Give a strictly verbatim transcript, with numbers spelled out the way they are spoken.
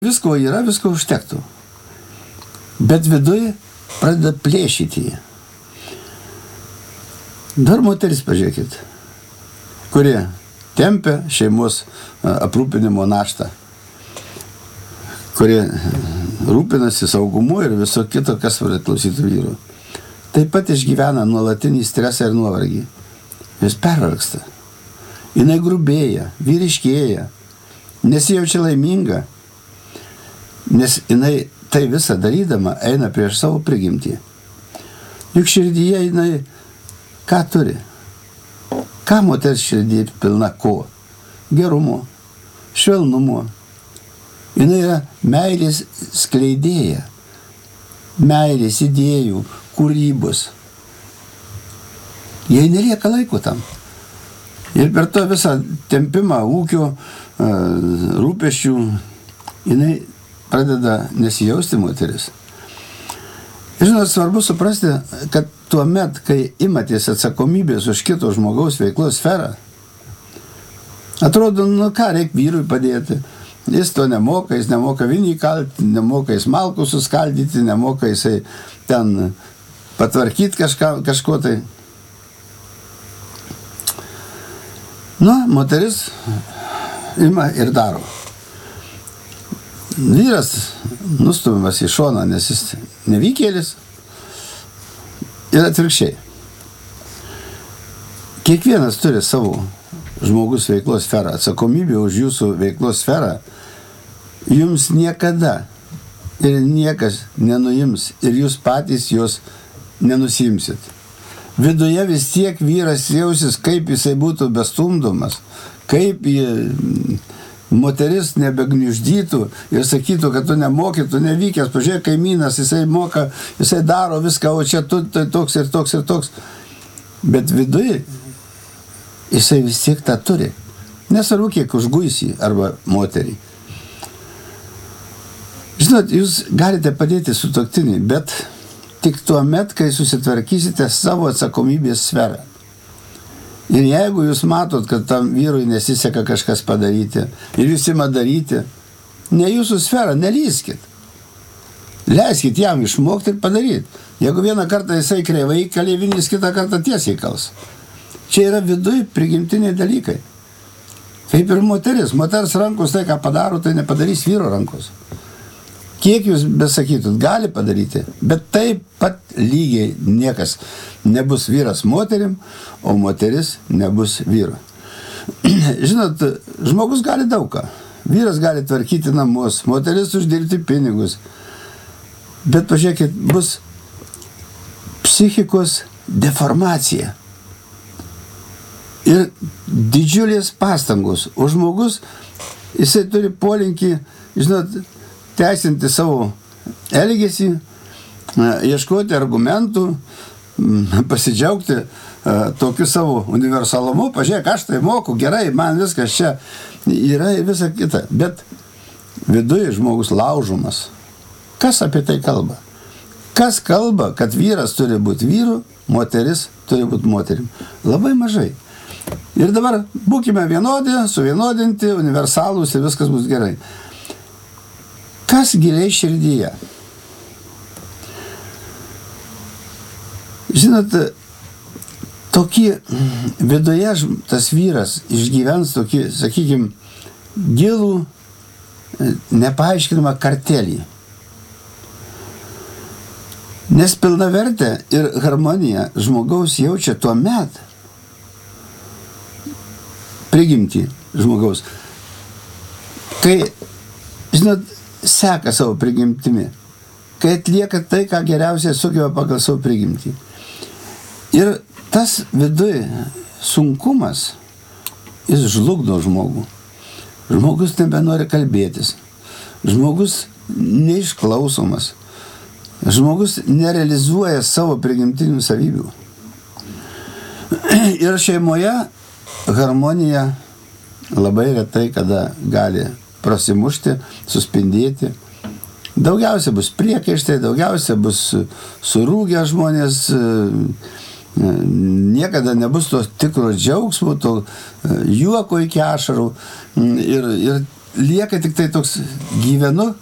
Visko yra, visko užtektų. Bet viduje pradeda plėšyti jį. Dar moteris, pažiūrėkit, kurie tempia šeimos aprūpinimo naštą, kurie rūpinasi saugumu ir viso kito, kas priklausytų vyrų. Taip pat išgyvena nuolatinį stresą ir nuovargį. Jis pervargsta. Jinai grubėja, vyriškėja, nesijaučia laiminga, nes jinai tai visą darydama eina prieš savo prigimtį. Juk širdyje jinai ką turi? Ką moters širdyje pilna ko? Gerumo, švelnumo. Jinai yra meilės skleidėja, meilės idėjų, kūrybos. Jai nelieka laiko tam. Ir per to visą tempimą ūkio, rūpesčių, jinai pradeda nesijausti moteris. Žinot, svarbu suprasti, kad tuo met, kai imatės atsakomybės už kito žmogaus veiklos sferą, atrodo, nu ką, reikia vyrui padėti. Jis to nemoka, jis nemoka vinį kalti, nemoka jis malkų suskaldyti, nemoka jisai ten patvarkyti kažką, kažko tai. Nu, moteris ima ir daro. Vyras nustumiamas į šoną, nes jis nevykėlis ir atvirkščiai. Kiekvienas turi savo žmogus veiklos sferą, atsakomybė už jūsų veiklos sferą jums niekada ir niekas nenuims ir jūs patys jos nenusimsit. Viduje vis tiek vyras jausis, kaip jisai būtų bestumdomas, kaip jį moteris nebegniuždytų ir sakytų, kad tu nemoki, tu nevykęs, pažiūrėk, kaimynas, jisai moka, jisai daro viską, o čia tu tai toks ir toks ir toks. Bet viduje jisai vis tiek tą turi. Nesvarbu, kiek užguisi arba moterį. Žinot, jūs galite padėti sutuoktinį, bet tik tuo met, kai susitvarkysite savo atsakomybės sferą. Ir jeigu jūs matot, kad tam vyrui nesiseka kažkas padaryti ir jūs ima daryti, ne jūsų sferą, nelyskit. Leiskit jam išmokti ir padaryti. Jeigu vieną kartą jisai kreivai kalė vinis, kitą kartą tiesiai kals. Čia yra viduj prigimtiniai dalykai. Kaip ir moteris. Moters rankos tai, ką padaro, tai nepadarys vyro rankos. Kiek jūs besakytut, gali padaryti, bet taip pat lygiai niekas nebus vyras moterim, o moteris nebus vyru. Žinot, žmogus gali daug ką. Vyras gali tvarkyti namus, moteris uždirbti pinigus. Bet pažiūrėkit, bus psichikos deformacija. Ir didžiulės pastangos. O žmogus, jisai turi polinkį, žinot, teisinti savo elgesį, ieškoti argumentų, pasidžiaugti tokiu savo universalumu, pažiūrėk, aš tai moku, gerai, man viskas čia yra ir visa kita. Bet viduje žmogus laužomas. Kas apie tai kalba? Kas kalba, kad vyras turi būti vyru, moteris turi būti moterim? Labai mažai. Ir dabar būkime vienodi, suvienodinti, universalūs ir viskas bus gerai. Kas giliai širdyje? Žinot, tokį viduje tas vyras išgyvens tokį, sakykime, gilų, nepaaiškinamą kartelį. Nes pilnavertę ir harmoniją žmogaus jaučia tuo met prigimtį žmogaus, kai, žinot, seka savo prigimtimi, kai atlieka tai, ką geriausiai sugeba pagal savo prigimtį. Ir tas viduje sunkumas, jis žlugdo žmogų. Žmogus nebenori kalbėtis. Žmogus neišklausomas. Žmogus nerealizuoja savo prigimtinių savybių. Ir šeimoje harmonija labai retai kada gali prasimušti, suspindėti. Daugiausia bus priekaištai, daugiausia bus surūgę žmonės, niekada nebus to tikro džiaugsmo, to juoko iki ašarų ir, ir lieka tik tai toks gyvenu